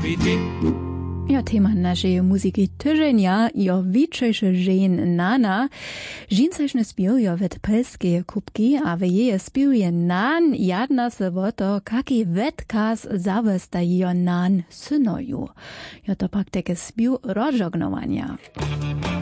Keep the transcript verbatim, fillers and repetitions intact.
Ja, tema naszej muzyki tyżenia jo wiczejsze żen nana. Żincaśne spiewjo wet pelskie kubki, a w jej spiewje nan jadna se o to, kaki wetkaz zawestajo nan synoju. Jo to pak takie spiew rozżognowania.